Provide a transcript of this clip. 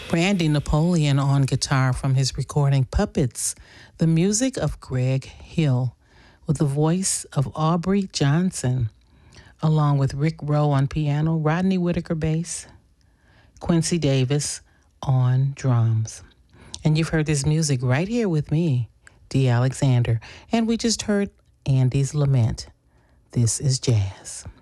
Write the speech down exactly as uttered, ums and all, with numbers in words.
Randy Napoleon on guitar from his recording Puppets, the music of Greg Hill, with the voice of Aubrey Johnson, along with Rick Rowe on piano, Rodney Whitaker bass, Quincy Davis on drums. And you've heard this music right here with me, Dee Alexander, and we just heard Andy's Lament. This is jazz.